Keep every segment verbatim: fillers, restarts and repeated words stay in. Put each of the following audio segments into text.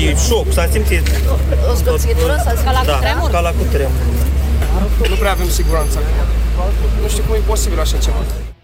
șoc, s-a simțit. O scățitură s-a simțit? Ca la Da, cutremur? ca la cutremur. Nu prea avem siguranță. Nu știu cum e posibil așa ceva.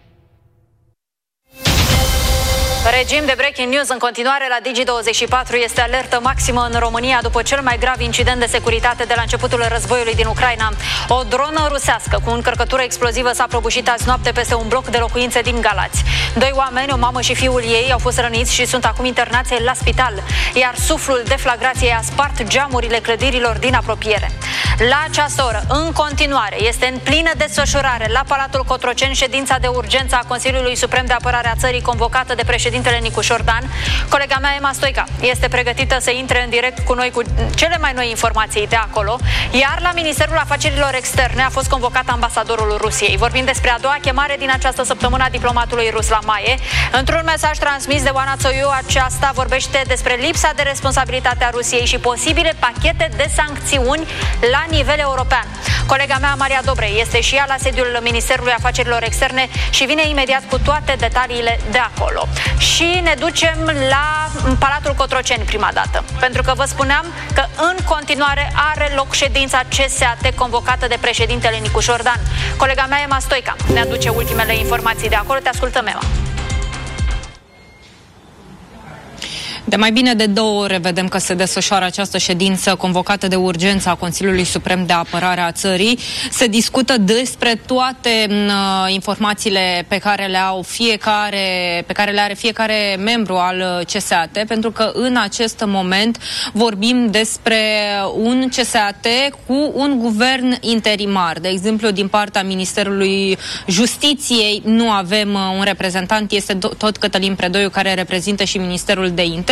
Regim de breaking news în continuare la Digi douăzeci și patru. Este alertă maximă în România după cel mai grav incident de securitate de la începutul războiului din Ucraina. O dronă rusească cu încărcătură explozivă s-a prăbușit azi noapte peste un bloc de locuințe din Galați. Doi oameni, o mamă și fiul ei, au fost răniți și sunt acum internați la spital, iar suflul deflagrației a spart geamurile clădirilor din apropiere. La această oră, în continuare, este în plină desfășurare la Palatul Cotroceni ședința de urgență a Consiliului Suprem de Apărare a Țării convocată de președintele Nicu Șordan. Colega mea, Emma Stoica, este pregătită să intre în direct cu noi cu cele mai noi informații de acolo, iar la Ministerul Afacerilor Externe a fost convocat ambasadorul Rusiei. Vorbim despre a doua chemare din această săptămână a diplomatului rus la Maie. Într-un mesaj transmis de Oana Țoiu, aceasta vorbește despre lipsa de responsabilitate a Rusiei și posibile pachete de sancțiuni la nivel european. Colega mea, Maria Dobre, este și ea la sediul Ministerului Afacerilor Externe și vine imediat cu toate detaliile de acolo. Și ne ducem la Palatul Cotroceni prima dată, pentru că vă spuneam că în continuare are loc ședința C S A T convocată de președintele Nicu Șordan. Colega mea, Emma Stoica, ne aduce ultimele informații de acolo. Te ascultăm, Emma. De mai bine de două ore vedem că se desfășoară această ședință convocată de urgență a Consiliului Suprem de Apărare a Țării. Se discută despre toate uh, informațiile pe care le au fiecare, pe care le are fiecare membru al C S A T, pentru că în acest moment vorbim despre un C S A T cu un guvern interimar. De exemplu, din partea Ministerului Justiției nu avem uh, un reprezentant, este tot Cătălin Predoiu, care reprezintă și Ministerul de Interne.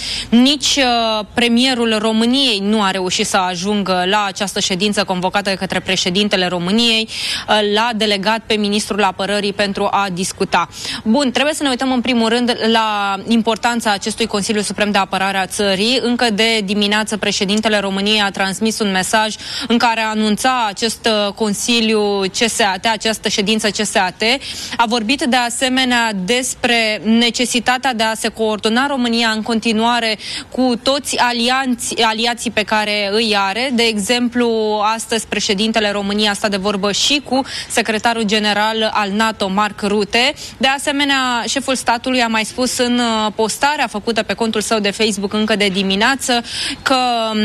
Nici uh, premierul României nu a reușit să ajungă la această ședință convocată de către președintele României. Uh, l-a delegat pe ministrul apărării pentru a discuta. Bun, trebuie să ne uităm în primul rând la importanța acestui Consiliu Suprem de Apărare a Țării. Încă de dimineață președintele României a transmis un mesaj în care anunța acest uh, Consiliu C S A T, această ședință C S A T. A vorbit de asemenea despre necesitatea de a se coordona România în continuare cu toți alianți, aliații pe care îi are. De exemplu, astăzi președintele României a stat de vorbă și cu secretarul general al NATO, Mark Rutte. De asemenea, șeful statului a mai spus în postarea făcută pe contul său de Facebook încă de dimineață că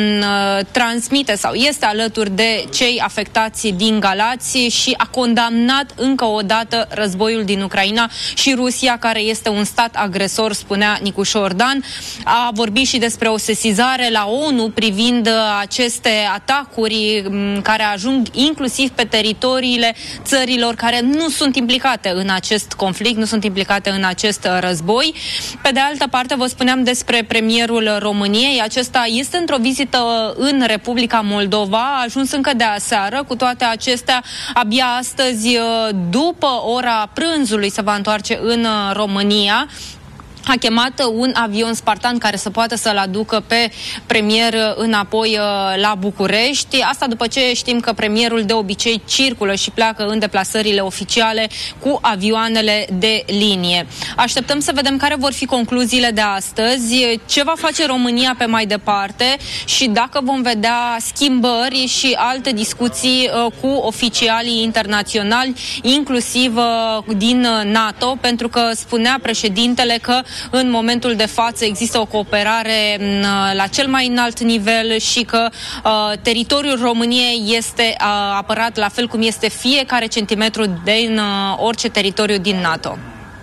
uh, transmite sau este alături de cei afectați din Galați și a condamnat încă o dată războiul din Ucraina și Rusia, care este un stat agresor, spunea Nicu Șordan. A vorbit și despre o sesizare la ONU privind aceste atacuri care ajung inclusiv pe teritoriile țărilor care nu sunt implicate în acest conflict, nu sunt implicate în acest război. Pe de altă parte, vă spuneam despre premierul României. Acesta este într-o vizită în Republica Moldova, a ajuns încă de aseară. Cu toate acestea, abia astăzi, după ora prânzului, se va întoarce în România. A chemat un avion Spartan care să poată să-l aducă pe premier înapoi la București. Asta după ce știm că premierul de obicei circulă și pleacă în deplasările oficiale cu avioanele de linie. Așteptăm să vedem care vor fi concluziile de astăzi, ce va face România pe mai departe și dacă vom vedea schimbări și alte discuții cu oficialii internaționali, inclusiv din NATO, pentru că spunea președintele că în momentul de față există o cooperare la cel mai înalt nivel și că uh, teritoriul României este uh, apărat la fel cum este fiecare centimetru din uh, orice teritoriu din NATO.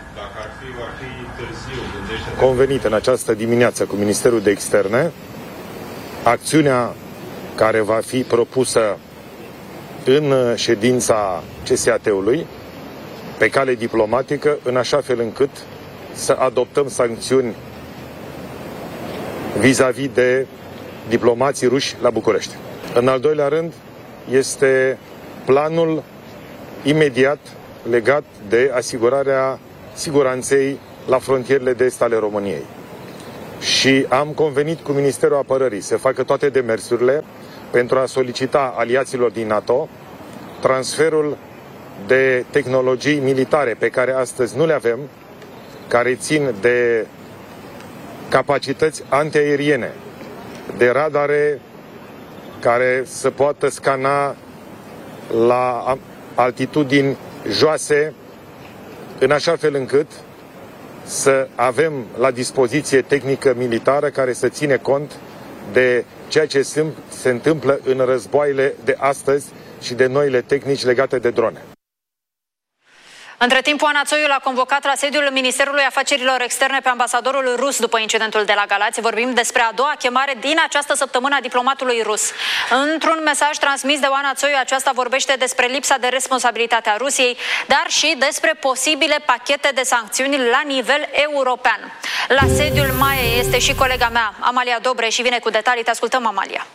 Convenit în această dimineață cu Ministerul de Externe, acțiunea care va fi propusă în ședința C S A T-ului pe cale diplomatică, în așa fel încât să adoptăm sancțiuni vis-a-vis de diplomații ruși la București. În al doilea rând, este planul imediat legat de asigurarea siguranței la frontierele de est ale României. Și am convenit cu Ministerul Apărării să facă toate demersurile pentru a solicita aliaților din NATO transferul de tehnologii militare pe care astăzi nu le avem, care țin de capacități antiaeriene de radare care să poată scana la altitudini joase, în așa fel încât să avem la dispoziție tehnică militară care să ține cont de ceea ce se întâmplă în războaiele de astăzi și de noile tehnici legate de drone. Între timp, Oana Țoiu l-a convocat la sediul Ministerului Afacerilor Externe pe ambasadorul rus după incidentul de la Galați. Vorbim despre a doua chemare din această săptămână a diplomatului rus. Într-un mesaj transmis de Oana Țoiu, aceasta vorbește despre lipsa de responsabilitate a Rusiei, dar și despre posibile pachete de sancțiuni la nivel european. La sediul M A E este și colega mea, Amalia Dobre, și vine cu detalii. Te ascultăm, Amalia.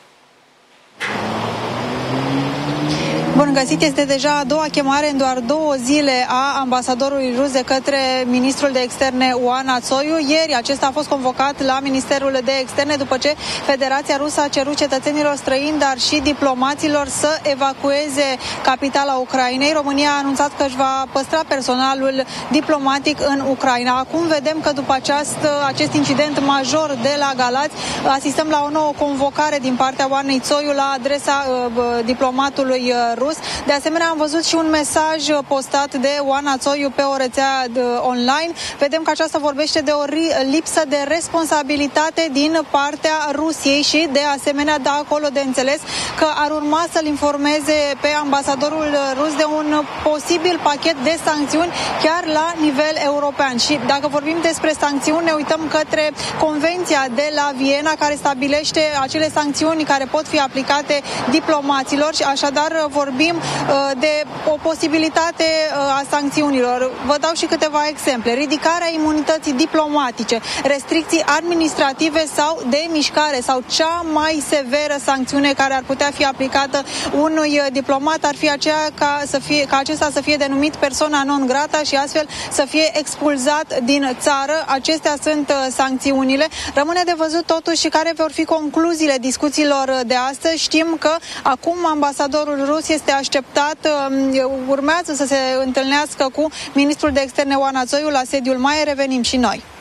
Bun găsit, este deja a doua chemare în doar două zile a ambasadorului rus de către ministrul de externe Oana Țoiu. Ieri acesta a fost convocat la Ministerul de Externe după ce Federația Rusă a cerut cetățenilor străini, dar și diplomaților să evacueze capitala Ucrainei. România a anunțat că își va păstra personalul diplomatic în Ucraina. Acum vedem că după aceast, acest incident major de la Galați, asistăm la o nouă convocare din partea Oanei Țoiu la adresa uh, diplomatului rus. De asemenea, am văzut și un mesaj postat de Oana Țoiu pe o rețea online. Vedem că aceasta vorbește de o lipsă de responsabilitate din partea Rusiei și, de asemenea, da acolo de înțeles că ar urma să-l informeze pe ambasadorul rus de un posibil pachet de sancțiuni chiar la nivel european. Și dacă vorbim despre sancțiuni, ne uităm către Convenția de la Viena, care stabilește acele sancțiuni care pot fi aplicate diplomaților și așadar vorbim de o posibilitate a sancțiunilor. Vă dau și câteva exemple. Ridicarea imunității diplomatice, restricții administrative sau de mișcare, sau cea mai severă sancțiune care ar putea fi aplicată unui diplomat ar fi aceea ca, să fie, ca acesta să fie denumit persona non grata și astfel să fie expulzat din țară. Acestea sunt sancțiunile. Rămâne de văzut totuși care vor fi concluziile discuțiilor de astăzi. Știm că acum ambasadorul rus este așteptat, urmează să se întâlnească cu ministrul de externe Oana Țoiu la sediul M A E. Revenim și noi.